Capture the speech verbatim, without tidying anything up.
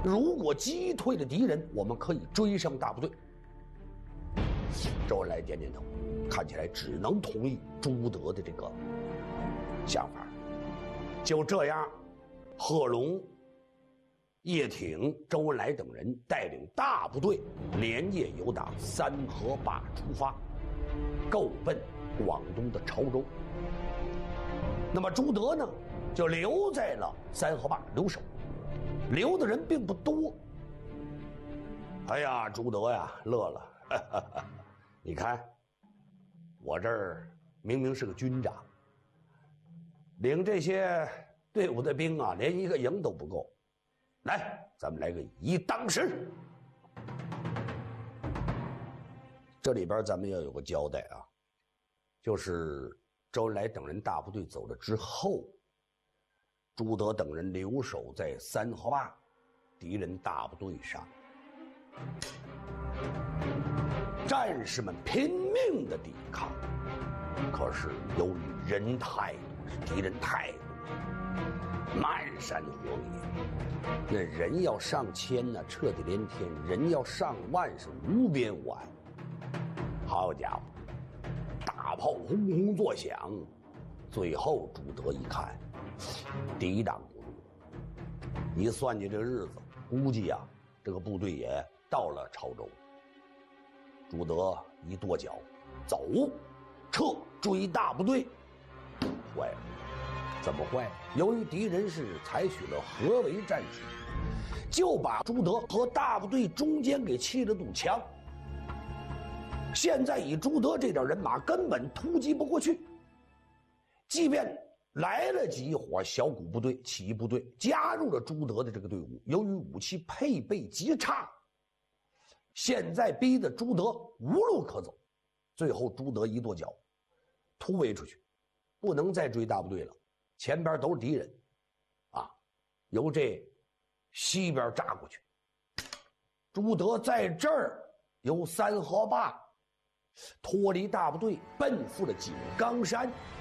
如果击退了敌人，我们可以追上大部队。周恩来点点头，看起来只能同意朱德的这个想法。就这样，贺龙、叶挺、周恩来等人带领大部队连夜由打三河坝出发，够奔广东的潮州。那么朱德呢，就留在了三河坝留守，留的人并不多。哎呀，朱德呀乐了，哈哈哈，你看我这儿明明是个军长，领这些队伍的兵啊，连一个营都不够。来，咱们来个以当十。这里边咱们要有个交代啊，就是周恩来等人大部队走了之后，朱德等人留守在三河坝敌人大部队上，战士们拼命的抵抗，可是由于人太多，敌人太多，漫山火野，那人要上千呢，彻底连天；人要上万，是无边无岸。好家伙，大炮轰轰作响，最后朱德一看，抵挡不住，一算计这个日子，估计啊，这个部队也到了潮州。朱德一跺脚，走，撤，追大部队。坏了，怎么坏？由于敌人是采取了合围战术，就把朱德和大部队中间给砌了堵墙。现在以朱德这点人马，根本突击不过去。即便来了几伙小股部队、起义部队，加入了朱德的这个队伍，由于武器配备极差，现在逼得朱德无路可走。最后朱德一跺脚，突围出去，不能再追大部队了，前边都是敌人啊，由这西边炸过去。朱德在这儿由三河坝脱离大部队，奔赴了井冈山。